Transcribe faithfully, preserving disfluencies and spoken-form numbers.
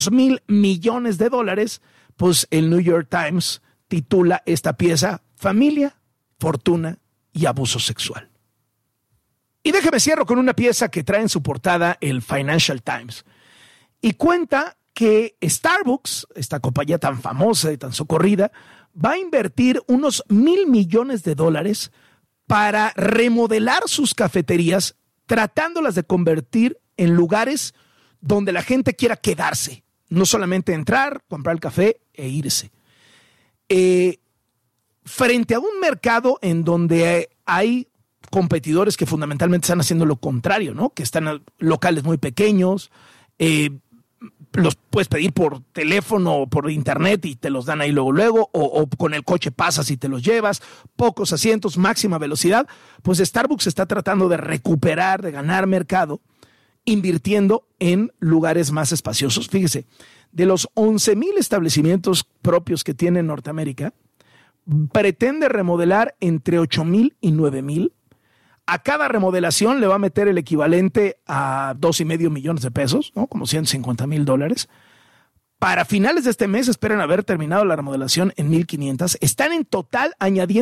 dos mil millones de dólares, pues el New York Times titula esta pieza Familia, Fortuna y Abuso Sexual. Y déjeme cierro con una pieza que trae en su portada el Financial Times y cuenta que Starbucks, esta compañía tan famosa y tan socorrida, va a invertir unos mil millones de dólares para remodelar sus cafeterías, tratándolas de convertir en lugares donde la gente quiera quedarse, no solamente entrar, comprar el café e irse. Eh, frente a un mercado en donde hay competidores que fundamentalmente están haciendo lo contrario, ¿no? Que están en locales muy pequeños, eh, los puedes pedir por teléfono o por internet y te los dan ahí luego, luego, o, o con el coche pasas y te los llevas, pocos asientos, máxima velocidad. Pues Starbucks está tratando de recuperar, de ganar mercado, invirtiendo en lugares más espaciosos. Fíjese, de los once mil establecimientos propios que tiene en Norteamérica, pretende remodelar entre ocho mil y nueve mil. A cada remodelación le va a meter el equivalente a dos y medio millones de pesos, ¿no? Como ciento cincuenta mil dólares. Para finales de este mes esperan haber terminado la remodelación en mil quinientas. Están en total añadiendo